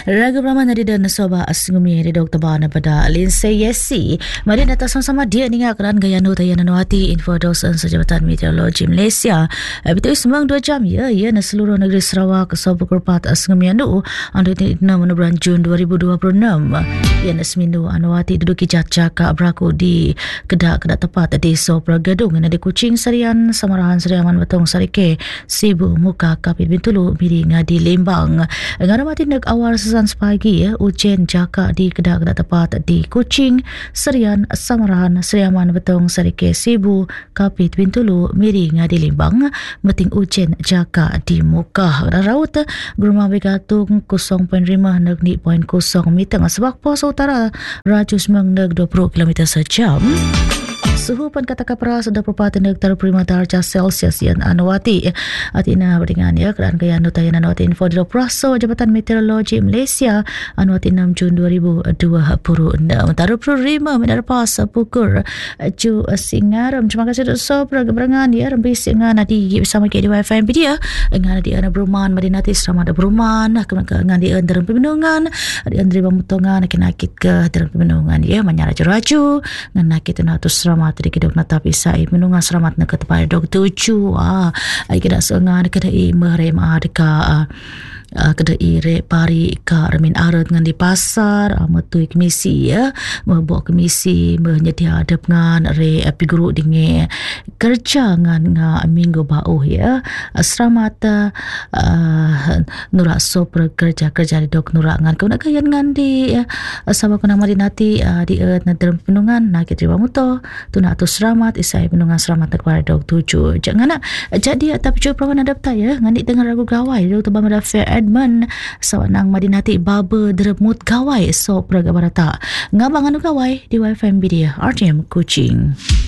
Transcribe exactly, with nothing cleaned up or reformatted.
Raga Brahman dari dan Soba Asngumi dari Doktor Bana pada Lindsay Yesi. Mari datang sama-sama dia dengan keran gaya no tayana nuati info dosen Sejabatan Meteorologi Malaysia. Betul semang dua jam ya ya na seluruh negeri Sarawak Sabah Kurpat Asngumi anu anu enam bulan Jun dua ribu dua puluh enam. Ya na seminu anuati duduki jacaka berlaku di kedak kedak tepat di Sopra Gadung na di Kuching Serian Samarahan Seriaman Batong Sarike Sibu Muka Kapit Bintulu Miri ngadi Lembang. Ngaramati nek awal sesan sepagi ya, ujian jaka di kedak-kedak tepat di Kuching, Serian, Samarahan, Seriaman, Betong, Sarike, Sibu, Kapit, Bintulu, Miri, Ngadi, Limbang, meting ujian jaka di Muka. Dan raut, Germa Begatung, kosong koma lima, nagni koma kosong meter, sebab pos utara, rajus mengneg dua puluh kilometer sejam. Suhu pun kata kapra sudah perpatan nektar prima darjah Celsius yang anuati atina beringan ya kerana gaya nutayan anuati info di Praso Jabatan Meteorologi Malaysia anuati enam Jun dua ribu dua puluh enam taruh prima minar pas pukul ju singaram. Terima kasih untuk sobra keberangan ya rembis dengan nadi bersama ke di Wi-Fi dia dengan di ana beruman madinati selama ada beruman kemudian di antara pemenungan di antara pemutongan nakit ke dalam pemenungan ya menyara raju dengan nakit na tu selamat tadi kita nak tapi saya menunggu selamat nak kepada dok tuju ah ai kita sengan kedai merem adka Uh, kedai re pari ka remin arat ngan di pasar uh, metui komisi ya membawa komisi menyedia adab ngan re api guru dinge kerja ngan nga minggu bau ya uh, selamat uh, nurak sopra kerja kerja di dok nurak ngan kau nak kayan ngan di uh, sama kena madinati uh, di earth na dalam penungan nak kita muto tu nak tu selamat isai penungan selamat kepada dok tuju jangan nak jadi tapi cuba perawan adapta ya ngan di dengar ragu gawai doktor Bamada Fair Edmund sawanang madinati baba deremut gawai so praga barata ngabang anu gawai di Wi-Fi media R T M Kuching.